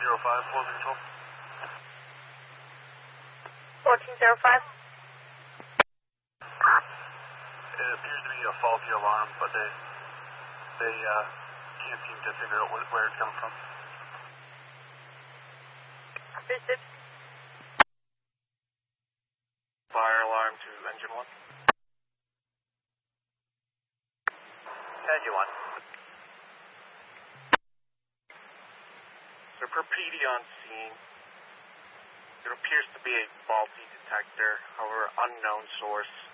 full control. 1405. It appears to be a faulty alarm, but they can't seem to figure out where it's coming from. Understood. Fire alarm to engine 1. Engine 1. So per PD on scene, there appears to be a faulty detector, however unknown source.